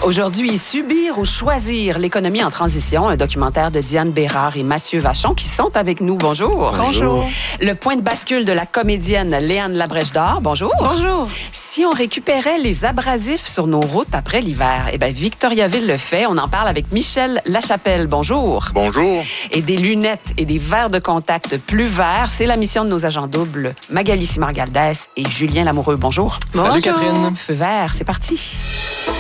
Aujourd'hui, subir ou choisir l'économie en transition, un documentaire de Diane Bérard et Mathieu Vachon qui sont avec nous. Bonjour. Bonjour. Le point de bascule de la comédienne Léane Labrèche-Dard. Bonjour. Bonjour. Si on récupérait les abrasifs sur nos routes après l'hiver, Victoriaville le fait. On en parle avec Michel Lachapelle. Bonjour. Bonjour. Et des lunettes et des verres de contact plus verts, c'est la mission de nos agents doubles, Magali Simard-Galdès et Julien Lamoureux. Bonjour. Salut Catherine. Feu vert, c'est parti.